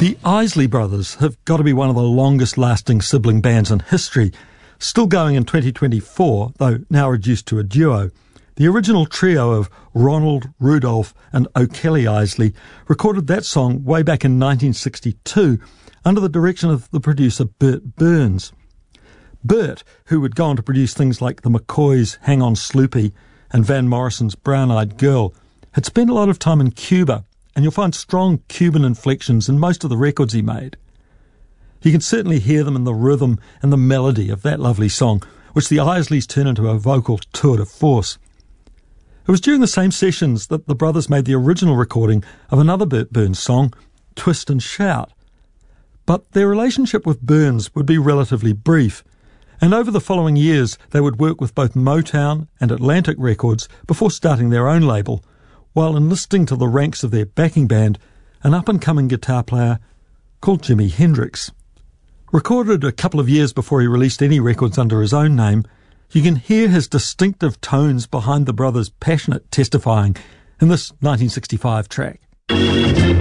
The Isley Brothers have got to be one of the longest-lasting sibling bands in history, still going in 2024, though now reduced to a duo. The original trio of Ronald, Rudolph and O'Kelly Isley recorded that song way back in 1962 under the direction of the producer Bert Burns. Bert, who would go on to produce things like the McCoys' Hang On Sloopy and Van Morrison's Brown Eyed Girl, had spent a lot of time in Cuba, and you'll find strong Cuban inflections in most of the records he made. You can certainly hear them in the rhythm and the melody of that lovely song, which the Isleys turn into a vocal tour de force. It was during the same sessions that the brothers made the original recording of another Bert Burns song, Twist and Shout. But their relationship with Burns would be relatively brief, and over the following years they would work with both Motown and Atlantic Records before starting their own label, while enlisting to the ranks of their backing band an up-and-coming guitar player called Jimi Hendrix. Recorded a couple of years before he released any records under his own name, you can hear his distinctive tones behind the brothers' passionate testifying in this 1965 track.